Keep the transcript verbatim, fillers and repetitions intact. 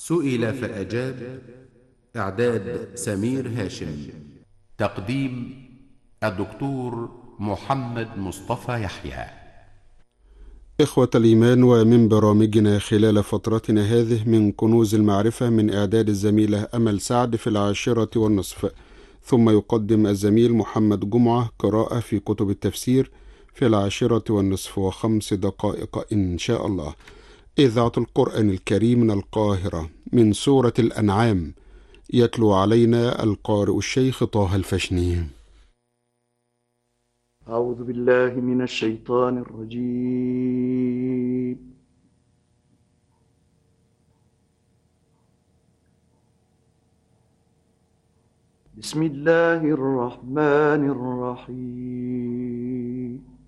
سئل فأجاب. إعداد سمير هاشم. تقديم الدكتور محمد مصطفى يحيى. إخوة الإيمان، ومن برامجنا خلال فترتنا هذه من كنوز المعرفة من إعداد الزميلة أمل سعد في العاشرة والنصف، ثم يقدم الزميل محمد جمعة قراءة في كتب التفسير في العاشرة والنصف وخمس دقائق إن شاء الله. إذاعة القرآن الكريم من القاهرة من سورة الأنعام، يتلو علينا القارئ الشيخ طه الفشني. أعوذ بالله من الشيطان الرجيم. بسم الله الرحمن الرحيم.